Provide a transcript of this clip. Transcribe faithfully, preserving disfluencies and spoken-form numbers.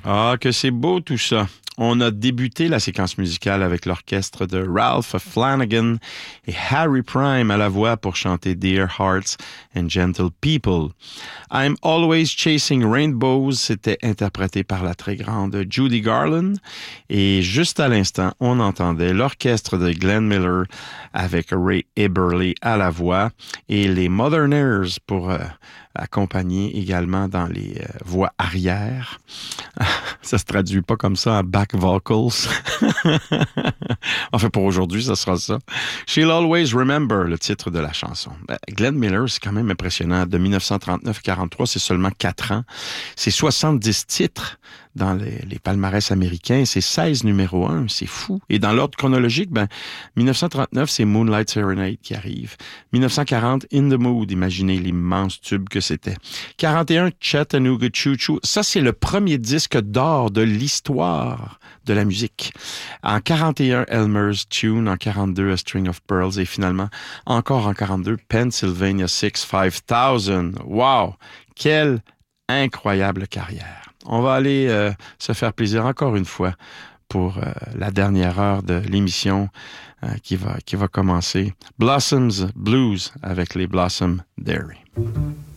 Ah, que c'est beau tout ça. On a débuté la séquence musicale avec l'orchestre de Ralph Flanagan et Harry Prime à la voix pour chanter Dear Hearts and Gentle People. I'm Always Chasing Rainbows, c'était interprété par la très grande Judy Garland. Et juste à l'instant, on entendait l'orchestre de Glenn Miller avec Ray Eberle à la voix et les Moderners pour euh, accompagner également dans les euh, voix arrière. Ça se traduit pas comme ça en back vocals. Enfin, pour aujourd'hui, ça sera ça. She'll Always Remember, le titre de la chanson. Ben, Glenn Miller, c'est quand même impressionnant. De dix-neuf cent trente-neuf à quarante-trois, c'est seulement quatre ans. C'est soixante-dix titres dans les, les palmarès américains. C'est seize numéro un. C'est fou. Et dans l'ordre chronologique, ben, dix-neuf cent trente-neuf, c'est Moonlight Serenade qui arrive. dix-neuf cent quarante, In the Mood. Imaginez l'immense tube que c'était. quarante et un, Chattanooga Choo Choo. Ça, c'est le premier disque d'or de l'histoire de la musique. En quarante et un, Elmer's Tune. En quarante-deux, A String of Pearls. Et finalement, encore en quarante-deux, Pennsylvania six five thousand. Wow! Quelle incroyable carrière. On va aller euh, se faire plaisir encore une fois pour euh, la dernière heure de l'émission euh, qui va, qui va commencer. Blossoms Blues avec les Blossom Dairy.